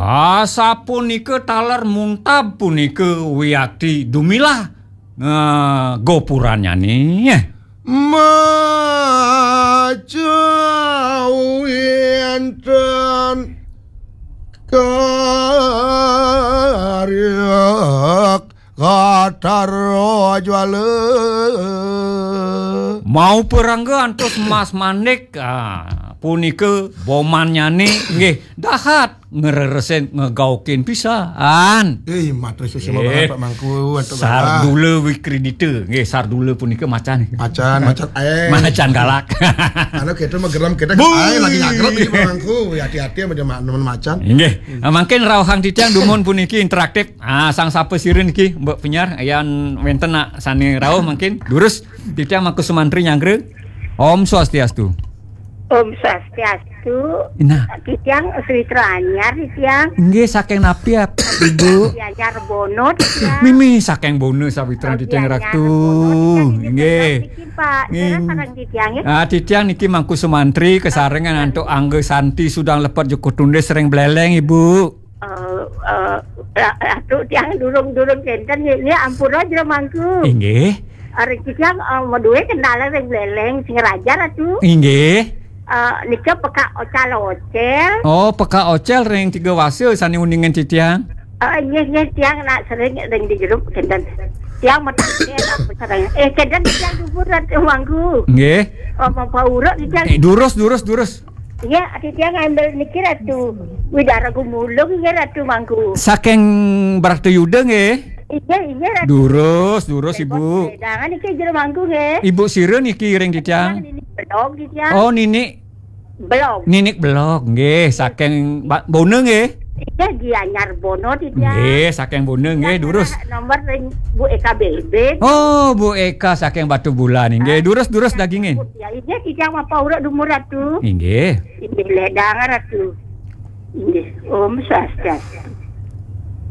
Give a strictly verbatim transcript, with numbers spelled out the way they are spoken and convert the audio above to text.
Ah, sapunika taler muntab punika wiyadi dumilah uh, gopurannya nih. Macawienten karyak kataro juale. Mau perang ge antos Mas Mandek ah, punika bomannya nih nggih dahat ngereresen ngegaukin pisan. Eh matres sama banget Pak Mangku untuk Sardule wi kredite nggih Sardule punika macan. Macan macan ae. Macan galak. Anu kita mah geram kita ae lagi nyagrot iki Pak Mangku. Hati-hati sama teman macan. Nggih. Mangken rawuhang titiang dumun puniki interaktif. Ah sang sapa sireun iki Mbok Penyar ayan wenten nak sani rawuh mangkin durus titiang mangku sumantri nyanggreu. Om Swastiastu. Om Swastiastu. Nah, Titiang Suwitra Anyar titiang. nggih saking napi ya, Ibu. Anyar Bono titiang. Mimi saking Bono Sawitra titiang raktu. Nggih. Pak, Nggih. sareng titiang ya. Ah titiang niki mangku sumantri kesarengan antuk Angge Santi sudang lepet Joko Tunde sering beleleng Ibu. Eh eh atuh tiang durung-durung kenten ini ampura jero mangku. Nggih. Arek titiang meduwe kendala sing beleleng sing rajar atuh. Nggih. Eh nika peka ocal-ocel. Oh, peka ocel ring tiga wasil sani uningan titiang. Eh nggih-nggih tiang nak sering ring di jeruk kenten. Tiang metake apa sareng. Eh kenten tiang dubur atuh mangku. Nggih. Oh mau pauruk titiang. Eh, durus durus durus. Iya, titiang ngambil niki atuh. Widara gumulung nggih atuh mangku. Saking Brakti Yuda nggih. Iya, iya atuh. Durus durus Ibu. Jangan iki jero mangku nggih. Ibu sireun niki ring titiang. Belok titiang. Oh, Nini. Belok. Ninik belok nggih saking Bono nggih. Iya di Anyar Bono titiang. Nggih saking Bono nggih durus. Nomor ring Bu Eka B B. Oh, Bu Eka saking Batu Bulan nggih durus durus dagingin. Ya iya titiang mah pauruk dumur atuh. Nggih. Ini ledang atuh. Ini Om Swastiastu.